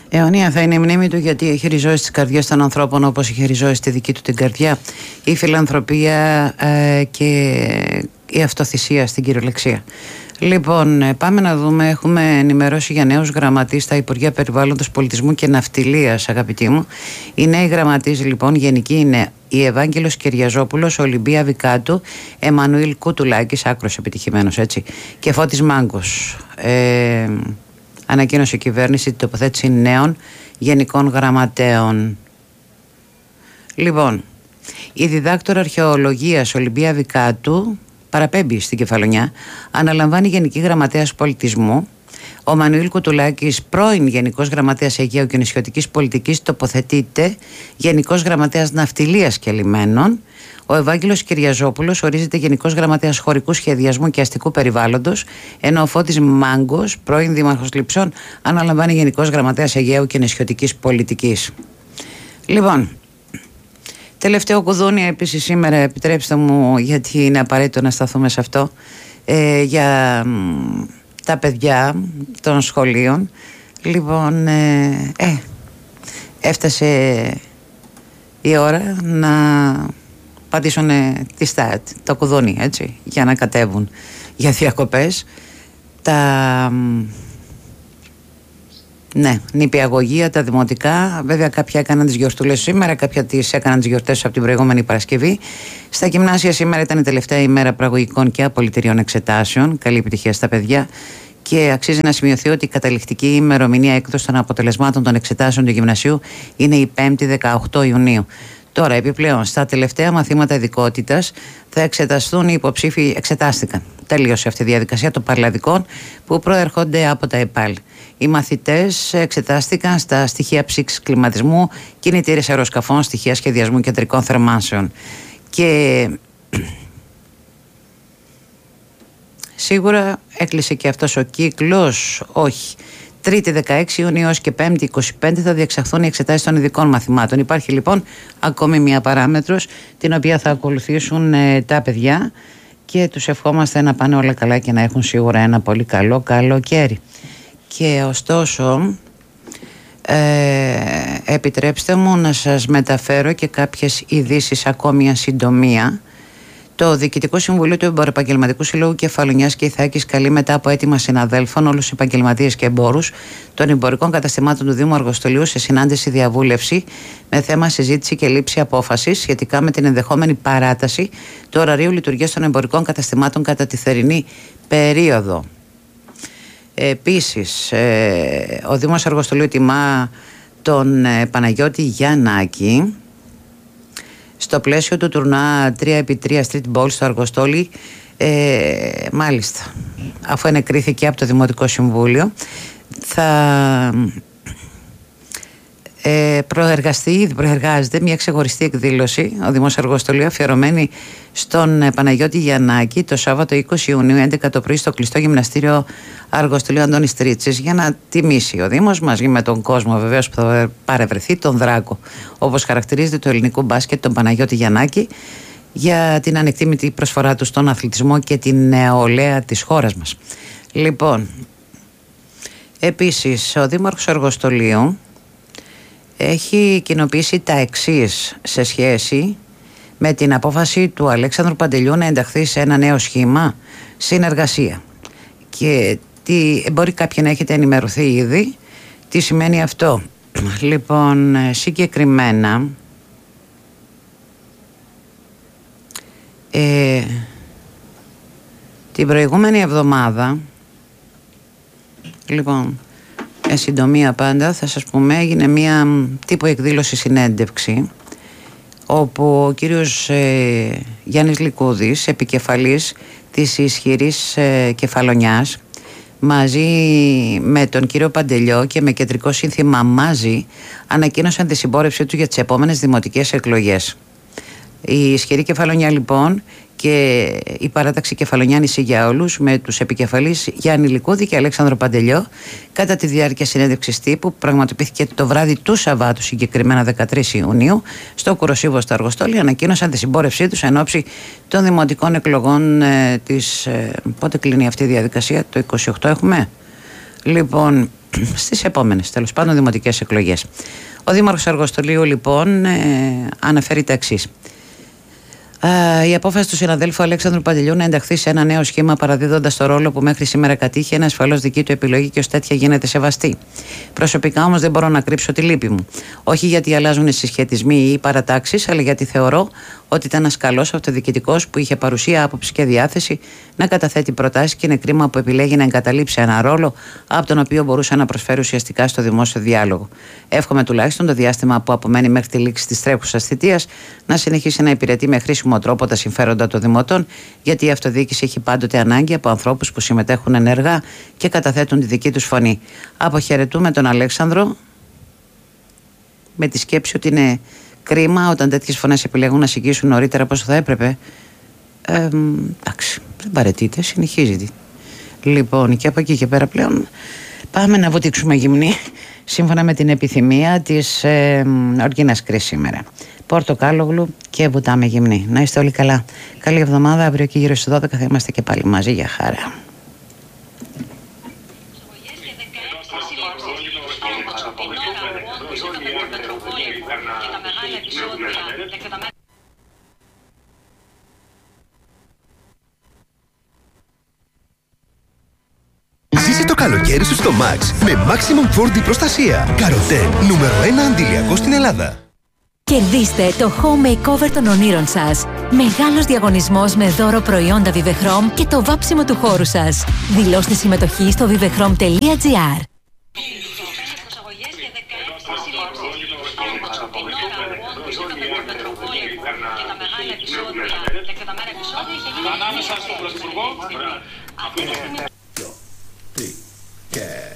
Αιωνία θα είναι η μνήμη του, γιατί έχει ριζώσει τις καρδιές των ανθρώπων όπως είχε ριζώσει τη δική του την καρδιά η φιλανθρωπία και η αυτοθυσία στην κυριολεξία. Λοιπόν, πάμε να δούμε. Έχουμε ενημερώσει για νέους γραμματείς στα Υπουργεία Περιβάλλοντος, Πολιτισμού και Ναυτιλίας, αγαπητοί μου. Οι νέοι γραμματείς, λοιπόν, γενικοί είναι η Ευάγγελος Κυριαζόπουλος, Ολυμπία Βικάτου, Εμμανουήλ Κουτουλάκης, άκρος επιτυχημένος, έτσι, και Φώτης Μάγκος. Ανακοίνωσε η κυβέρνηση την τοποθέτηση νέων γενικών γραμματέων. Λοιπόν, η διδάκτορα αρχαιολογίας Ολυμπία Βικάτου παραπέμπει στην Κεφαλονιά, αναλαμβάνει γενική γραμματέας πολιτισμού. Ο Μανουήλ Κουτουλάκης, πρώην γενικός γραμματέας Αιγαίου και Νησιωτικής Πολιτικής, τοποθετείται γενικός γραμματέας Ναυτιλίας και Λιμένων. Ο Ευάγγελος Κυριαζόπουλος ορίζεται γενικός γραμματέας Χωρικού Σχεδιασμού και Αστικού Περιβάλλοντος, ενώ ο Φώτης Μάγκος, πρώην δήμαρχος Λειψών, αναλαμβάνει γενικός γραμματέας Αιγαίου και Νησιωτικής Πολιτικής. Λοιπόν, τελευταίο κουδούνι επίσης σήμερα, επιτρέψτε μου, γιατί είναι απαραίτητο να σταθούμε σε αυτό, για τα παιδιά των σχολείων. Λοιπόν, έφτασε η ώρα να πατήσουν τη ΣΤΑΤ, το κουδούνι, έτσι, για να κατέβουν για διακοπές. Ναι, νηπιαγωγεία, τα δημοτικά. Βέβαια, κάποια έκαναν τις γιορτούλες σήμερα, κάποια τις έκαναν τις γιορτές από την προηγούμενη Παρασκευή. Στα γυμνάσια σήμερα ήταν η τελευταία ημέρα πραγωγικών και απολυτηρίων εξετάσεων. Καλή επιτυχία στα παιδιά. Και αξίζει να σημειωθεί ότι η καταληκτική ημερομηνία έκδοση των αποτελεσμάτων των εξετάσεων του γυμνασίου είναι η 5η 18 Ιουνίου. Τώρα, επιπλέον, στα τελευταία μαθήματα ειδικότητας θα εξεταστούν οι υποψήφοι. Εξετάστηκαν. Τελείωσε αυτή η διαδικασία των παρλαδικών που προέρχονται από τα ΕΠΑΛ. Οι μαθητές εξετάστηκαν στα στοιχεία ψήξης κλιματισμού, κινητήρες αεροσκαφών, στοιχεία σχεδιασμού κεντρικών θερμάσεων. Και σίγουρα έκλεισε και αυτός ο κύκλος. Όχι. Τρίτη 16 Ιουνίου και Πέμπτη 25 θα διεξαχθούν οι εξετάσεις των ειδικών μαθημάτων. Υπάρχει λοιπόν ακόμη μία παράμετρος την οποία θα ακολουθήσουν τα παιδιά και τους ευχόμαστε να πάνε όλα καλά και να έχουν σίγουρα ένα πολύ καλό καλοκαίρι. Και ωστόσο επιτρέψτε μου να σας μεταφέρω και κάποιες ειδήσεις ακόμη μια συντομία. Το Διοικητικό Συμβούλιο του Εμπορεπαγγελματικού Συλλόγου Κεφαλονιάς και Ιθάκης καλεί, μετά από αίτημα συναδέλφων, όλους τους επαγγελματίες και εμπόρους των εμπορικών καταστημάτων του Δήμου Αργοστολίου σε συνάντηση διαβούλευση με θέμα συζήτηση και λήψη απόφασης σχετικά με την ενδεχόμενη παράταση του ωραρίου λειτουργίας των εμπορικών καταστημάτων κατά τη θερινή περίοδο. Επίσης, ο Δήμος Αργοστολίου τιμά τον Παναγιώτη Γιαννάκη στο πλαίσιο του τουρνουά 3x3 Street Ball στο Αργοστόλι. Μάλιστα, αφού ενεκρίθηκε από το Δημοτικό Συμβούλιο, θα προεργάζεται μια ξεχωριστή εκδήλωση ο Δήμος Αργοστολίου αφιερωμένη στον Παναγιώτη Γιαννάκη το Σάββατο 20 Ιουνίου 11 το πρωί στο κλειστό γυμναστήριο Αργοστολίου Αντώνης Τρίτσης, για να τιμήσει ο Δήμος μαζί με τον κόσμο βεβαίως που θα παρευρεθεί, τον Δράκο, όπως χαρακτηρίζεται, το ελληνικό μπάσκετ, τον Παναγιώτη Γιαννάκη, για την ανεκτήμητη προσφορά του στον αθλητισμό και την νεολαία της χώρας μας. Λοιπόν, επίσης ο Δήμαρχος Αργοστολίου έχει κοινοποιήσει τα εξής σε σχέση με την απόφαση του Αλέξανδρου Παντελιού να ενταχθεί σε ένα νέο σχήμα συνεργασία. Και μπορεί κάποιοι να έχετε ενημερωθεί ήδη τι σημαίνει αυτό. Λοιπόν, συγκεκριμένα την προηγούμενη εβδομάδα, λοιπόν, συντομία πάντα θα σας πούμε, έγινε μια τύπου εκδήλωση συνέντευξη όπου ο κύριος Γιάννης Λικούδης, επικεφαλής της ισχυρής Κεφαλονιάς, μαζί με τον κύριο Παντελιό και με κεντρικό σύνθημα «Μαζί», ανακοίνωσαν τη συμπόρευσή του για τις επόμενες δημοτικές εκλογές. Η ισχυρή Κεφαλονιά λοιπόν και η παράταξη Κεφαλονιά Νησί για Όλους, με τους επικεφαλείς Γιάννη Λικούδη και Αλέξανδρο Παντελιό, κατά τη διάρκεια συνέντευξης τύπου που πραγματοποιήθηκε το βράδυ του Σαββάτου, συγκεκριμένα 13 Ιουνίου, στο Κουροσίβο στο Αργοστόλι, ανακοίνωσαν τη συμπόρευσή τους εν ώψη των δημοτικών εκλογών πότε κλείνει αυτή η διαδικασία, το 28 έχουμε. Λοιπόν, στις επόμενες τέλος πάντων δημοτικές εκλογές. Ο Δήμαρχος Αργοστολίου λοιπόν αναφέρει τα εξής. Η απόφαση του συναδέλφου Αλέξανδρου Παντελιού να ενταχθεί σε ένα νέο σχήμα, παραδίδοντας το ρόλο που μέχρι σήμερα κατήχε, είναι ασφαλώς δική του επιλογή και ως τέτοια γίνεται σεβαστή. Προσωπικά όμως δεν μπορώ να κρύψω τη λύπη μου. Όχι γιατί αλλάζουν οι συσχετισμοί ή οι παρατάξεις, αλλά γιατί θεωρώ ότι ήταν ένας καλός αυτοδιοικητικός που είχε παρουσία, άποψη και διάθεση να καταθέτει προτάσεις και είναι κρίμα που επιλέγει να εγκαταλείψει ένα ρόλο από τον οποίο μπορούσε να προσφέρει ουσιαστικά στο δημόσιο διάλογο. Εύχομαι τουλάχιστον το διάστημα που απομένει μέχρι τη λήξη της τρέχουσας θητείας να συνεχίσει να υπηρετεί με χρήσιμο τρόπο τα συμφέροντα των δημοτών, γιατί η αυτοδιοίκηση έχει πάντοτε ανάγκη από ανθρώπους που συμμετέχουν ενεργά και καταθέτουν τη δική τους φωνή. Αποχαιρετούμε τον Αλέξανδρο με τη σκέψη ότι είναι κρίμα όταν τέτοιες φωνές επιλέγουν να συγκύσουν νωρίτερα από όσο θα έπρεπε. Εντάξει, δεν παραιτείται, συνεχίζει. Λοιπόν, και από εκεί και πέρα πλέον πάμε να βουτήξουμε γυμνή σύμφωνα με την επιθυμία της Οργίνας Κρής σήμερα. Πορτοκάλογλου και βουτάμε γυμνή. Να είστε όλοι καλά. Καλή εβδομάδα. Αύριο και γύρω στις 12 θα είμαστε και πάλι μαζί. Για χαρά. Ζήσε το καλοκαίρι σου στο Max με Maximum 4D προστασία. Καροτέν, νούμερο 1 αντιλιακό στην Ελλάδα. Κερδίστε το home makeover των ονείρων σας. Μεγάλος διαγωνισμός με δώρο προϊόντα Vivechrome και το βάψιμο του χώρου σας. Δηλώστε συμμετοχή στο vivechrome.gr. Ανάμεσα στον Πρωθυπουργό